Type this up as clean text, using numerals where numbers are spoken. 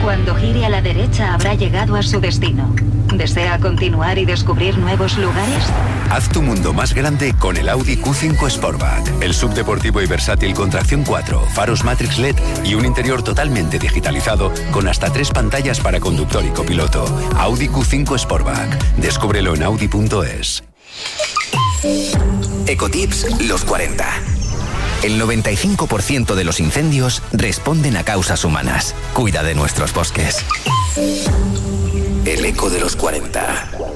Cuando gire a la derecha habrá llegado a su destino. ¿Desea continuar y descubrir nuevos lugares? Haz tu mundo más grande con el Audi Q5 Sportback. El subdeportivo y versátil con tracción 4, faros Matrix LED y un interior totalmente digitalizado con hasta 3 pantallas para conductor y copiloto. Audi Q5 Sportback. Descúbrelo en audi.es. Ecotips los 40. El 95% de los incendios responden a causas humanas. Cuida de nuestros bosques. El eco de los 40.